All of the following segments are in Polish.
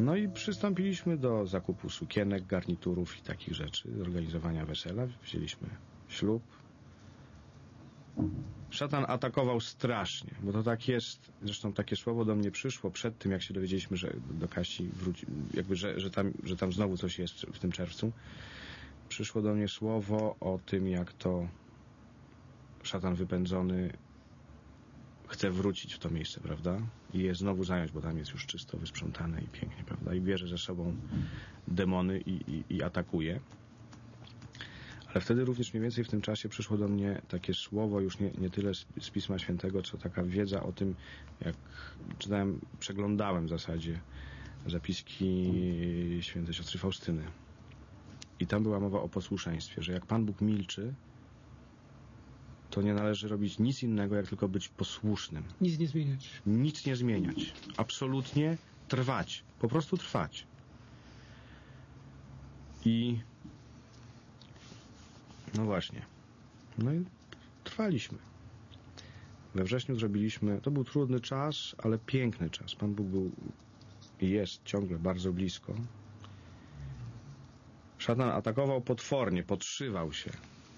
No i przystąpiliśmy do zakupu sukienek, garniturów i takich rzeczy, zorganizowania wesela. Wzięliśmy ślub. Szatan atakował strasznie, bo to tak jest. Zresztą takie słowo do mnie przyszło przed tym, jak się dowiedzieliśmy, że do Kasi wróci, jakby, że tam znowu coś jest w tym czerwcu. Przyszło do mnie słowo o tym, jak to szatan wypędzony chce wrócić w to miejsce, prawda? I je znowu zająć, bo tam jest już czysto wysprzątane i pięknie, prawda? I bierze ze sobą demony i atakuje. Ale wtedy również mniej więcej w tym czasie przyszło do mnie takie słowo, już nie tyle z Pisma Świętego, co taka wiedza o tym, jak czytałem, przeglądałem w zasadzie zapiski świętej siostry Faustyny. I tam była mowa o posłuszeństwie, że jak Pan Bóg milczy, to nie należy robić nic innego, jak tylko być posłusznym. Nic nie zmieniać. Nic nie zmieniać. Absolutnie trwać. Po prostu trwać. I no właśnie. No i trwaliśmy. We wrześniu zrobiliśmy, to był trudny czas, ale piękny czas. Pan Bóg był i jest ciągle bardzo blisko. Szatan atakował potwornie, podszywał się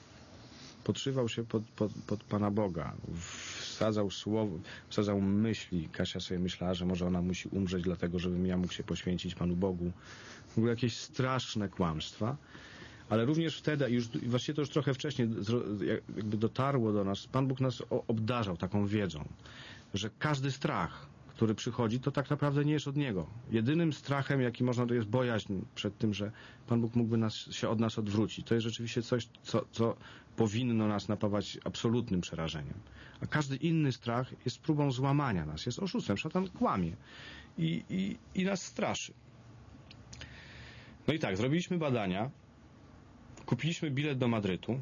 pod Pana Boga. Wsadzał myśli. Kasia sobie myślała, że może ona musi umrzeć dlatego, żebym ja mógł się poświęcić Panu Bogu. W ogóle jakieś straszne kłamstwa. Ale również wtedy, właściwie to już trochę wcześniej jakby dotarło do nas, Pan Bóg nas obdarzał taką wiedzą, że każdy strach, który przychodzi, to tak naprawdę nie jest od Niego. Jedynym strachem, jaki można, to jest bojaźń przed tym, że Pan Bóg mógłby się od nas odwrócić. To jest rzeczywiście coś, co powinno nas napawać absolutnym przerażeniem. A każdy inny strach jest próbą złamania nas, jest oszustwem. Szatan kłamie i nas straszy. No i tak, zrobiliśmy badania, kupiliśmy bilet do Madrytu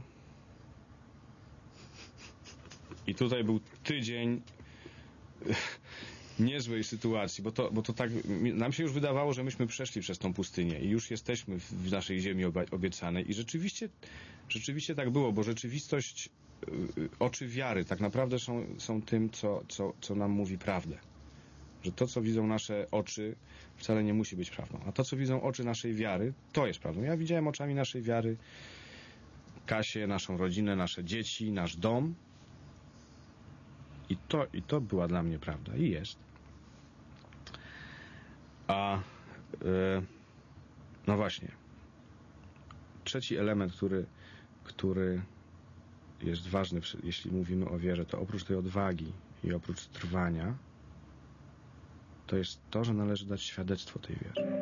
i tutaj był tydzień niezłej sytuacji, bo to tak, nam się już wydawało, że myśmy przeszli przez tą pustynię i już jesteśmy w naszej ziemi obiecanej i rzeczywiście tak było, bo rzeczywistość, oczy wiary tak naprawdę są tym, co nam mówi prawdę. Że to, co widzą nasze oczy, wcale nie musi być prawdą. A to, co widzą oczy naszej wiary, to jest prawdą. Ja widziałem oczami naszej wiary Kasię, naszą rodzinę, nasze dzieci, nasz dom. I to była dla mnie prawda. I jest. No właśnie. Trzeci element, który jest ważny, jeśli mówimy o wierze, to oprócz tej odwagi i oprócz trwania, to jest to, że należy dać świadectwo tej wierze.